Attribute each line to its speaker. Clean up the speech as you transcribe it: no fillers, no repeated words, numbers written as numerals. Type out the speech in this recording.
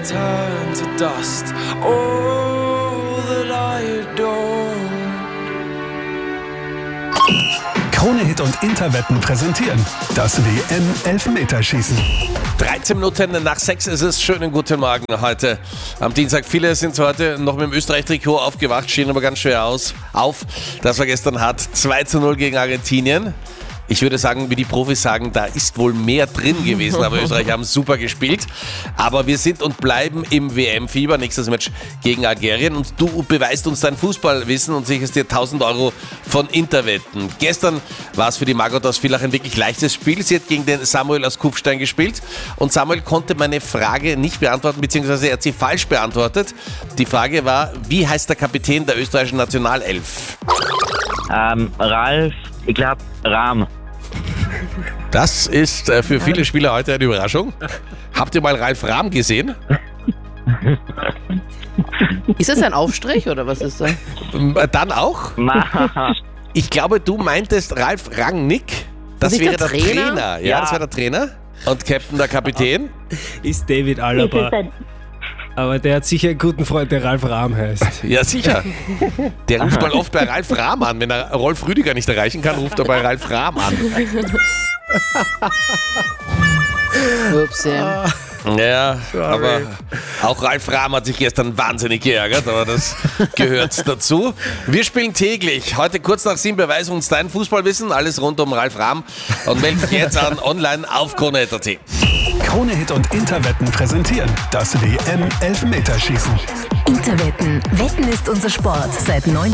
Speaker 1: turn to dust. All that I adore.
Speaker 2: Krone Hit und Interwetten präsentieren das WM-Elfmeterschießen.
Speaker 3: 13 Minuten nach 6 ist es. Schönen guten Morgen heute am Dienstag. Viele sind heute noch mit dem Österreich-Trikot aufgewacht, stehen aber ganz schwer auf. Das war gestern hart. 2:0 gegen Argentinien. Ich würde sagen, wie die Profis sagen, da ist wohl mehr drin gewesen, aber Österreich haben super gespielt. Aber wir sind und bleiben im WM-Fieber. Nächstes Match gegen Algerien und du beweist uns dein Fußballwissen und sicherst dir 1.000 Euro von Interwetten. Gestern war es für die Margot aus Villach ein wirklich leichtes Spiel. Sie hat gegen den Samuel aus Kufstein gespielt und Samuel konnte meine Frage nicht beantworten, beziehungsweise er hat sie falsch beantwortet. Die Frage war, wie heißt der Kapitän der österreichischen Nationalelf?
Speaker 4: Ralf, ich glaube Rahm.
Speaker 3: Das ist für viele Spieler heute eine Überraschung. Habt ihr mal Ralf Rahm gesehen?
Speaker 5: Ist das ein Aufstrich oder was ist das?
Speaker 3: Dann auch? Ich glaube, du meintest Ralf Rangnick. Das wäre der Trainer. Ja, das wäre der Trainer. Und Captain der Kapitän?
Speaker 6: Ist David Alaba. Aber der hat sicher einen guten Freund, der Ralf Rahm heißt.
Speaker 3: Ja, sicher. Der ruft mal oft bei Ralf Rahm an. Wenn er Rolf Rüdiger nicht erreichen kann, ruft er bei Ralf Rahm an.
Speaker 5: Ups,
Speaker 3: Ja, aber auch Ralf Rahm hat sich gestern wahnsinnig geärgert, aber das gehört dazu. Wir spielen täglich. Heute kurz nach 7 beweis uns dein Fußballwissen, alles rund um Ralf Rahm und melde dich jetzt an online auf Krone.at.
Speaker 2: Krone Hit und Interwetten präsentieren das WM-Elfmeterschießen.
Speaker 7: Interwetten. Wetten ist unser Sport seit 19